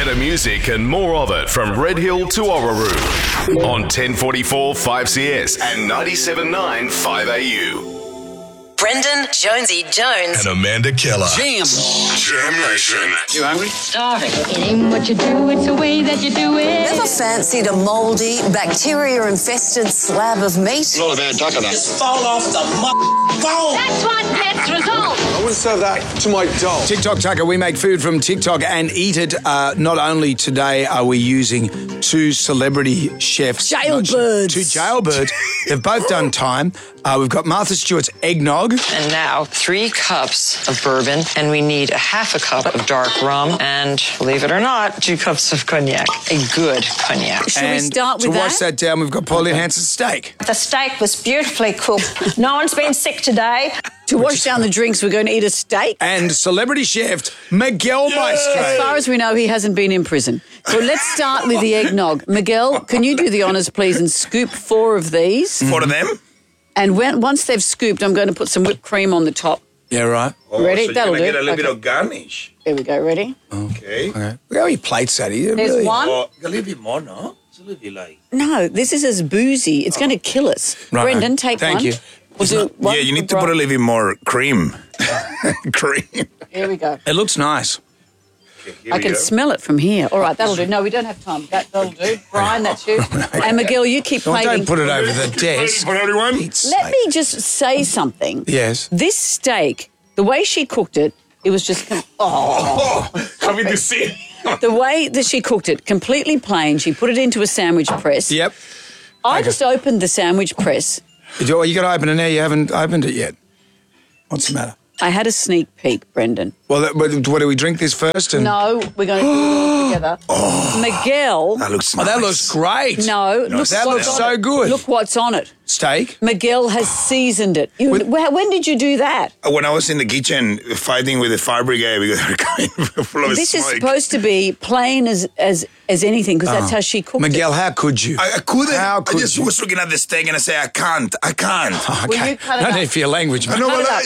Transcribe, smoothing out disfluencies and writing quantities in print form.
Better music and more of it from Red Hill to Orroroo on 1044 5CS and 97.9 5AU. Brendan Jonesy Jones And Amanda Keller. Jam Nation. You hungry? starving. It ain't what you do, it's the way that you do it. Ever fancied a mouldy, bacteria-infested slab of meat? Not a bad taco, that. Fall off the phone. That's what gets results. I wouldn't serve that to my dog. TikTok Tucker, we make food from TikTok and eat it. Not only today are we using two celebrity chefs. Jailbirds. Two jailbirds. They've both done time. We've got Martha Stewart's eggnog. And now 3 cups of bourbon, and we need a half a cup of dark rum, and believe it or not, 2 cups of cognac, a good cognac. Should we And start with to that? wash that down, we've got Pauline Hanson's steak. The steak was beautifully cooked. No one's been sick today. To wash down the drinks, we're going to eat a steak. And celebrity chef Miguel Maestro. As far as we know, he hasn't been in prison. So let's start with the eggnog. Miguel, can you do the honours, please, and scoop 4 of these? 4 of them? And once they've scooped, I'm going to put some whipped cream on the top. Yeah, right. Ready? So That'll you're going to do. get a little Okay. bit of garnish. There we go. Ready? Okay. Okay. Look how he plates that. He There's really, one. Oh, a little bit more, no? It's a little bit like... No, this is as boozy. It's going to kill us. Right. Brendan, take Thank one. you. We'll do one Yeah, you need for to put a Brian. little bit more cream. Cream. Here we go. It looks nice. I can smell it from here. All right, that'll do. No, we don't have time. That'll do. Brian, that's you. And Miguel, you keep Oh, plating. don't put it over the desk. For everyone? Pete's Let sake. me just say something. Yes. This steak, the way she cooked it, it was just... Coming to see. The way that she cooked it, completely plain. She put it into a sandwich press. Yep. I just opened the sandwich press. You got to open it now. You haven't opened it yet. What's the matter? I had a sneak peek, Brendan. Well, what do we drink this first? And No, we're going to do it all together. Miguel, That looks Oh, nice. that looks great. no, look that what's looks on so it. good. Look what's on it. Steak. Miguel has seasoned it. When did you do that? When I was in the kitchen fighting with the fire brigade because they were coming full of This smoke. is supposed to be plain as anything because that's how she cooked Miguel, it. how could you? I couldn't. How I could just you? was looking at the steak and I say, I can't. Will you cut it No up? need for your language, man. No, Cut it but up.